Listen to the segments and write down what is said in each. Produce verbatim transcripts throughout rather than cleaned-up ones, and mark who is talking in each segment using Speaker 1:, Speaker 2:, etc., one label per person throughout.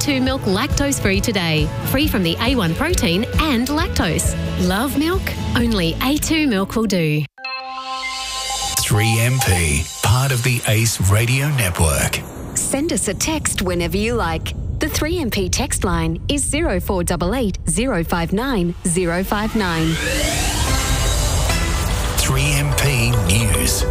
Speaker 1: two milk lactose-free today. Free from the A one protein and lactose. Love milk? Only A two milk will do.
Speaker 2: three M P, part of the Ace Radio Network.
Speaker 3: Send us a text whenever you like. The three M P text line is zero four eight eight, zero five nine, zero five nine.
Speaker 2: three M P News.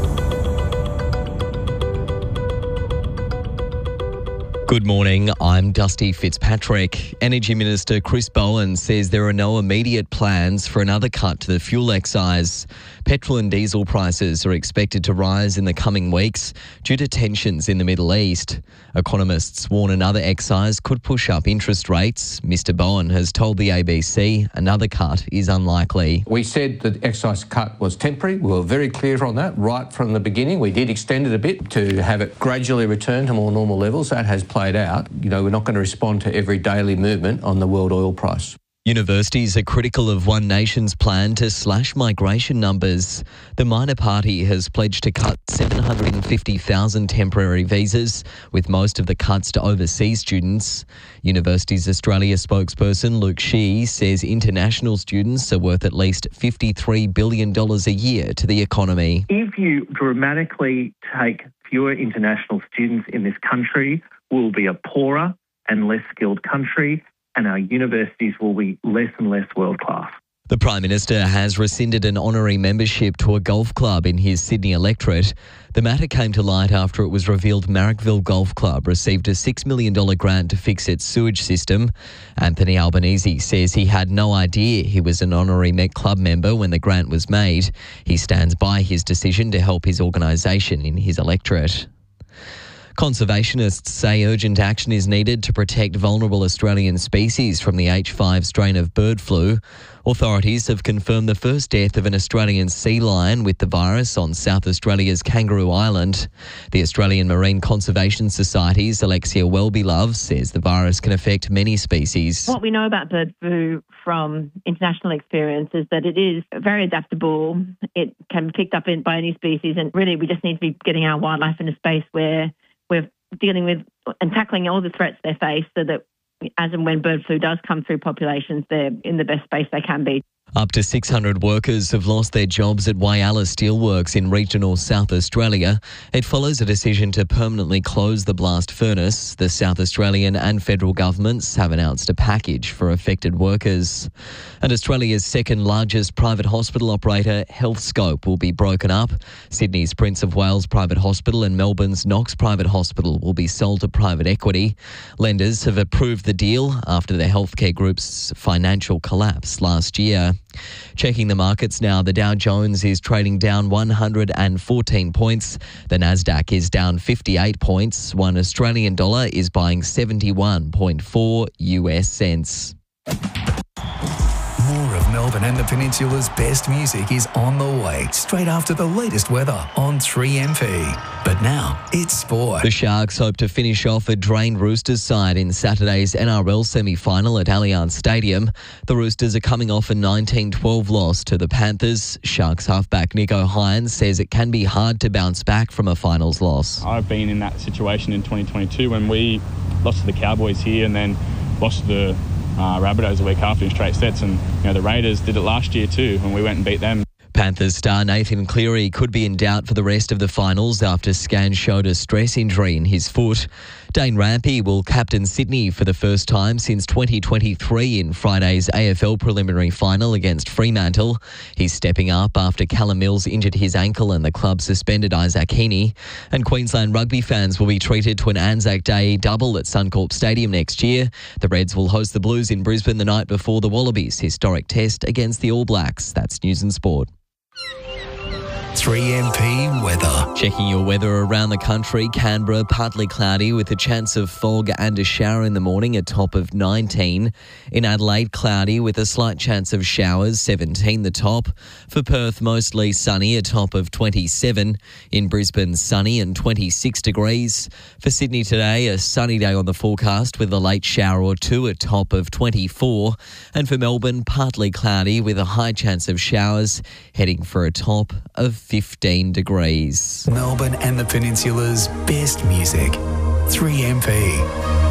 Speaker 4: Good morning, I'm Dusty Fitzpatrick. Energy Minister Chris Bowen says there are no immediate plans for another cut to the fuel excise. Petrol and diesel prices are expected to rise in the coming weeks due to tensions in the Middle East. Economists warn another excise could push up interest rates. Mr Bowen has told the A B C another cut is unlikely.
Speaker 5: We said that the excise cut was temporary. We were very clear on that right from the beginning. We did extend it a bit to have it gradually return to more normal levels. That has played out. You know, we're not going to respond to every daily movement on the world oil price.
Speaker 4: Universities are critical of One Nation's plan to slash migration numbers. The minor party has pledged to cut seven hundred fifty thousand temporary visas, with most of the cuts to overseas students. Universities Australia spokesperson Luke Shee says international students are worth at least fifty-three billion dollars a year to the economy.
Speaker 6: If you dramatically take fewer international students in this country, we'll be a poorer and less skilled country, and our universities will be less and less world-class.
Speaker 4: The Prime Minister has rescinded an honorary membership to a golf club in his Sydney electorate. The matter came to light after it was revealed Marrickville Golf Club received a six million dollars grant to fix its sewage system. Anthony Albanese says he had no idea he was an honorary Met Club member when the grant was made. He stands by his decision to help his organisation in his electorate. Conservationists say urgent action is needed to protect vulnerable Australian species from the H five strain of bird flu. Authorities have confirmed the first death of an Australian sea lion with the virus on South Australia's Kangaroo Island. The Australian Marine Conservation Society's Alexia Welby-Love says the virus can affect many species.
Speaker 7: What we know about bird flu from international experience is that it is very adaptable. It can be picked up in, by any species, and really we just need to be getting our wildlife in a space where we're dealing with and tackling all the threats they face so that as and when bird flu does come through populations, they're in the best space they can be.
Speaker 4: Up to six hundred workers have lost their jobs at Whyalla Steelworks in regional South Australia. It follows a decision to permanently close the blast furnace. The South Australian and federal governments have announced a package for affected workers. And Australia's second largest private hospital operator, Healthscope, will be broken up. Sydney's Prince of Wales Private Hospital and Melbourne's Knox Private Hospital will be sold to private equity. Lenders have approved the deal after the healthcare group's financial collapse last year. Checking the markets now, the Dow Jones is trading down one hundred fourteen points. The Nasdaq is down fifty-eight points. One Australian dollar is buying seventy-one point four U S cents.
Speaker 2: More of Melbourne and the Peninsula's best music is on the way straight after the latest weather on three M P. But now it's sport.
Speaker 4: The Sharks hope to finish off a drained Roosters side in Saturday's N R L semi-final at Allianz Stadium. The Roosters are coming off a nineteen twelve loss to the Panthers. Sharks halfback Nico Hines says it can be hard to bounce back from a finals loss.
Speaker 8: I've been in that situation in twenty twenty-two when we lost to the Cowboys here and then lost to the Uh, Rabbitohs a week after in straight sets, and you know the Raiders did it last year too when we went and beat them.
Speaker 4: Panthers star Nathan Cleary could be in doubt for the rest of the finals after scans showed a stress injury in his foot. Dane Rampy will captain Sydney for the first time since twenty twenty-three in Friday's A F L preliminary final against Fremantle. He's stepping up after Callum Mills injured his ankle and the club suspended Isaac Heaney. And Queensland rugby fans will be treated to an Anzac Day double at Suncorp Stadium next year. The Reds will host the Blues in Brisbane the night before the Wallabies' historic test against the All Blacks. That's News and Sport.
Speaker 2: three M P weather.
Speaker 4: Checking your weather around the country. Canberra, partly cloudy with a chance of fog and a shower in the morning, a top of nineteen. In Adelaide, cloudy with a slight chance of showers, seventeen the top. For Perth, mostly sunny, a top of twenty-seven. In Brisbane, sunny and twenty-six degrees. For Sydney today, a sunny day on the forecast with a late shower or two, a top of twenty-four. And for Melbourne, partly cloudy with a high chance of showers, heading for a top of fifteen degrees.
Speaker 2: Melbourne and the Peninsula's best music. three M P.